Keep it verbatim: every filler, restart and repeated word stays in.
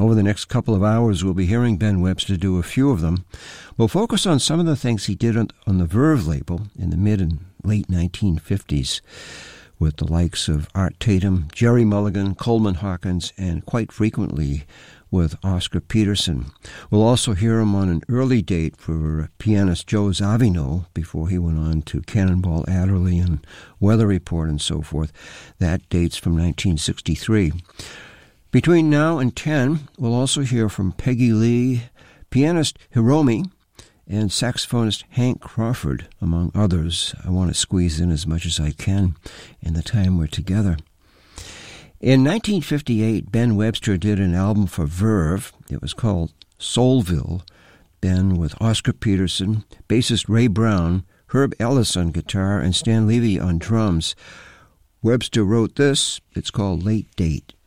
Over the next couple of hours, we'll be hearing Ben Webster do a few of them. We'll focus on some of the things he did on, on the Verve label in the mid and late nineteen fifties with the likes of Art Tatum, Jerry Mulligan, Coleman Hawkins, and quite frequently with Oscar Peterson. We'll also hear him on an early date for pianist Joe Zavino before he went on to Cannonball Adderley and Weather Report and so forth. That dates from nineteen sixty-three. Between now and ten, we'll also hear from Peggy Lee, pianist Hiromi, and saxophonist Hank Crawford, among others. I want to squeeze in as much as I can in the time we're together. In nineteen fifty-eight, Ben Webster did an album for Verve. It was called Soulville. Ben with Oscar Peterson, bassist Ray Brown, Herb Ellis on guitar, and Stan Levy on drums. Webster wrote this. It's called Late Date.